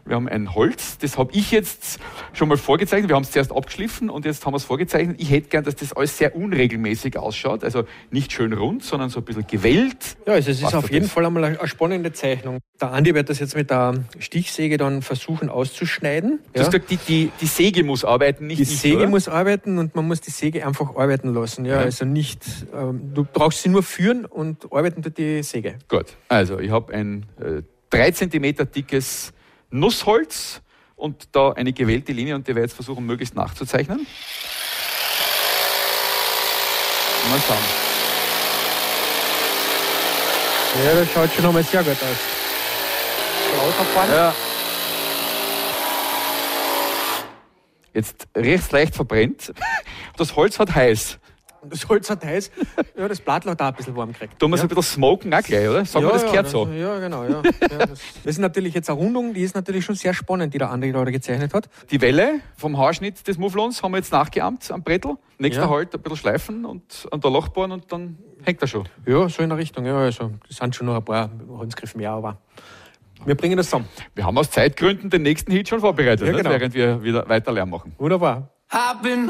Wir haben ein Holz, das habe ich jetzt schon mal vorgezeichnet. Wir haben es zuerst abgeschliffen und jetzt haben wir es vorgezeichnet. Ich hätte gern, dass das alles sehr unregelmäßig ausschaut. Also nicht schön rund, sondern so ein bisschen gewellt. Ja, also es ist auf jeden Fall einmal eine spannende Zeichnung. Der Andi wird das jetzt mit der Stichsäge dann versuchen auszuschneiden. Du hast gesagt, die Säge muss arbeiten, nicht die ich, Säge oder? muss arbeiten und man muss die Säge einfach arbeiten lassen. Ja, also nicht, du brauchst sie nur führen und arbeiten tut die Säge. Gut, also ich habe ein 3 cm dickes Nussholz und da eine gewählte Linie und die werde ich jetzt versuchen, möglichst nachzuzeichnen. Mal schauen. Ja, das schaut schon einmal sehr gut aus. Ja. Jetzt riecht leicht verbrennt. Das Holz hat heiß. Das Holz hat heiß. Ja, das Blattl hat auch ein bisschen warm gekriegt. Da muss ein bisschen smoken auch gleich, oder? Sagen wir, das gehört so. Ja, genau. Ja. Das ist natürlich jetzt eine Rundung, die ist natürlich schon sehr spannend, die der Andi gerade gezeichnet hat. Die Welle vom Haarschnitt des Mufflons haben wir jetzt nachgeahmt am Brettel. Nächster Halt ein bisschen schleifen und an der Loch bohren und dann hängt er schon. Ja, so in der Richtung. Ja, also, das sind schon noch ein paar Handgriffe mehr, aber wir bringen das zusammen. Wir haben aus Zeitgründen den nächsten Hit schon vorbereitet, ja, genau. während wir wieder weiter Lärm machen. Wunderbar.